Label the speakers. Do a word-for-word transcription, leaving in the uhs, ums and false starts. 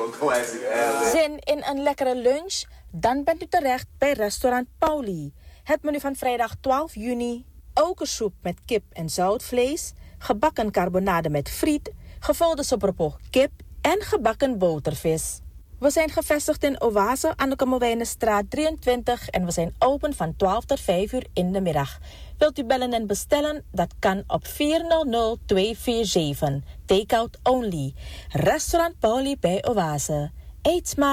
Speaker 1: Zin in een lekkere lunch? Dan bent u terecht bij restaurant Pauli. Het menu van vrijdag twaalf juni. Okersoep met kip en zoutvlees. Gebakken carbonade met friet. Gevulde sopropo kip en gebakken botervis. We zijn gevestigd in Oase aan de Kommerwijnenstraat drieëntwintig en we zijn open van twaalf tot vijf uur in de middag. Wilt u bellen en bestellen? Dat kan op vier nul nul twee vier zeven. Takeout only. Restaurant Pauli bij Oase. Eet smakelijk.